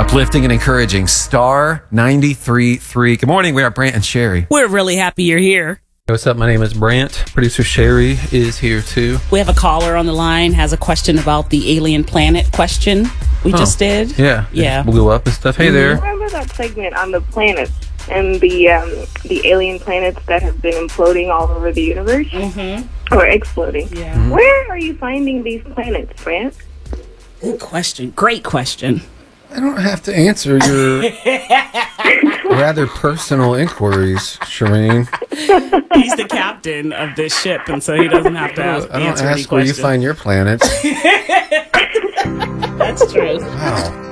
Uplifting and encouraging. Star 93.3. Good morning. We are Brant and Sherry. We're really happy you're here. Hey, what's up? My name is Brant. Producer Sherry is here too. We have a caller on the line, has a question about the alien planet question we just did. Yeah. Yeah. It blew up and stuff. Hey there. Remember that segment on the planets and the alien planets that have been imploding all over the universe? Mm-hmm. Or exploding. Yeah. Mm-hmm. Where are you finding these planets, Brant? Good question. Great question. I don't have to answer your rather personal inquiries, Shireen. He's the captain of this ship, and so he doesn't have to answer any I don't ask questions. where you find your planets. That's true. Wow.